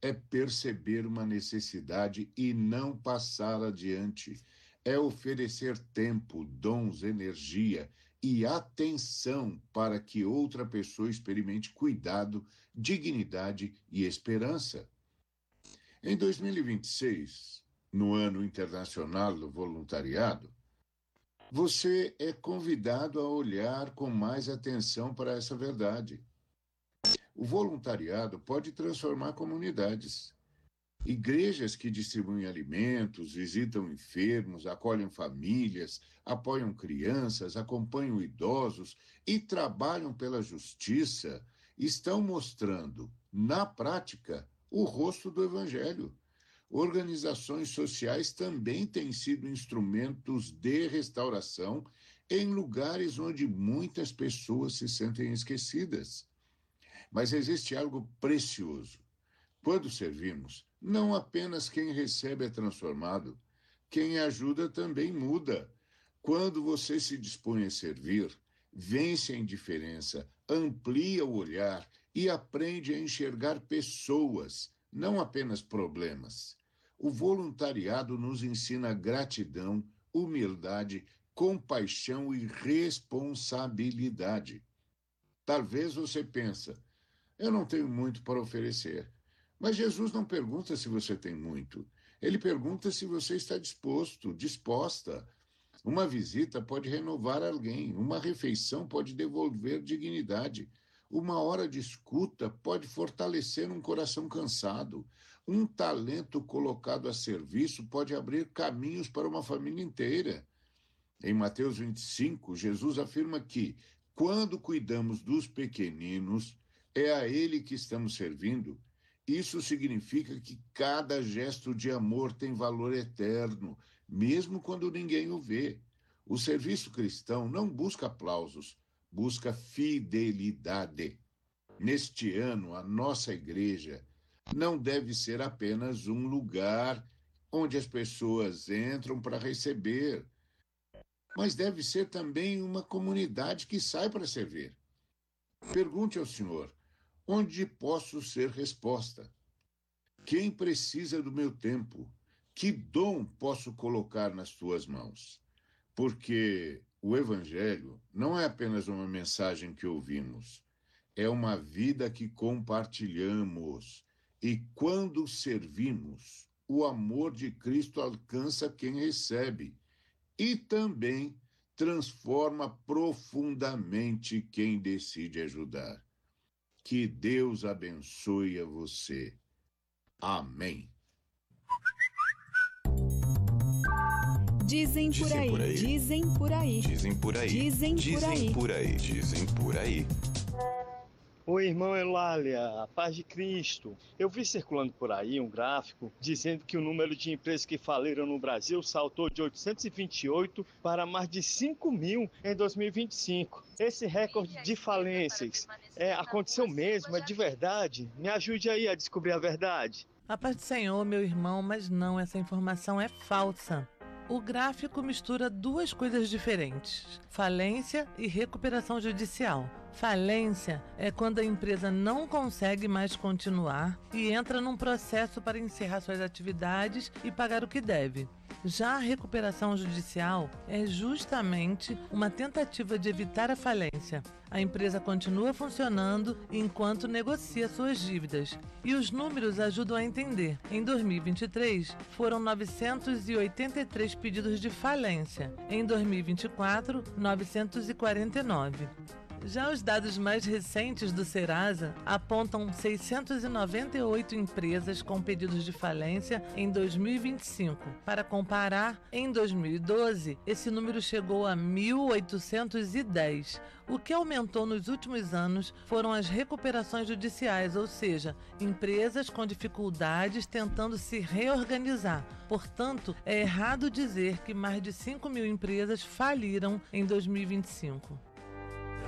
é perceber uma necessidade e não passar adiante. É oferecer tempo, dons, energia e atenção para que outra pessoa experimente cuidado, dignidade e esperança. Em 2026, no Ano Internacional do Voluntariado, você é convidado a olhar com mais atenção para essa verdade. O voluntariado pode transformar comunidades. Igrejas que distribuem alimentos, visitam enfermos, acolhem famílias, apoiam crianças, acompanham idosos e trabalham pela justiça estão mostrando, na prática, o rosto do Evangelho. Organizações sociais também têm sido instrumentos de restauração em lugares onde muitas pessoas se sentem esquecidas. Mas existe algo precioso. Quando servimos, não apenas quem recebe é transformado, quem ajuda também muda. Quando você se dispõe a servir, vence a indiferença, amplia o olhar e aprende a enxergar pessoas, não apenas problemas. O voluntariado nos ensina gratidão, humildade, compaixão e responsabilidade. Talvez você pense, eu não tenho muito para oferecer. Mas Jesus não pergunta se você tem muito. Ele pergunta se você está disposto, disposta. Uma visita pode renovar alguém, uma refeição pode devolver dignidade, uma hora de escuta pode fortalecer um coração cansado, um talento colocado a serviço pode abrir caminhos para uma família inteira. Em Mateus 25, Jesus afirma que, quando cuidamos dos pequeninos, é a Ele que estamos servindo. Isso significa que cada gesto de amor tem valor eterno, mesmo quando ninguém o vê. O serviço cristão não busca aplausos, busca fidelidade. Neste ano, a nossa igreja não deve ser apenas um lugar onde as pessoas entram para receber, mas deve ser também uma comunidade que sai para servir. Pergunte ao Senhor, onde posso ser resposta? Quem precisa do meu tempo? Que dom posso colocar nas tuas mãos? Porque o Evangelho não é apenas uma mensagem que ouvimos, é uma vida que compartilhamos. E quando servimos, o amor de Cristo alcança quem recebe e também transforma profundamente quem decide ajudar. Que Deus abençoe a você. Amém. Dizem por aí, dizem por aí, dizem por aí, dizem por aí, dizem por aí, dizem por aí. Oi, irmão Eulália, a paz de Cristo. Eu vi circulando por aí um gráfico dizendo que o número de empresas que faliram no Brasil saltou de 828 para mais de 5 mil em 2025. Esse recorde de falências aconteceu mesmo, é de verdade? Me ajude aí a descobrir a verdade. A paz do Senhor, meu irmão, mas não, essa informação é falsa. O gráfico mistura duas coisas diferentes: falência e recuperação judicial. Falência é quando a empresa não consegue mais continuar e entra num processo para encerrar suas atividades e pagar o que deve. Já a recuperação judicial é justamente uma tentativa de evitar a falência. A empresa continua funcionando enquanto negocia suas dívidas. E os números ajudam a entender. Em 2023, foram 983 pedidos de falência. Em 2024, 949. Já os dados mais recentes do Serasa apontam 698 empresas com pedidos de falência em 2025. Para comparar, em 2012, esse número chegou a 1.810. O que aumentou nos últimos anos foram as recuperações judiciais, ou seja, empresas com dificuldades tentando se reorganizar. Portanto, é errado dizer que mais de 5 mil empresas faliram em 2025.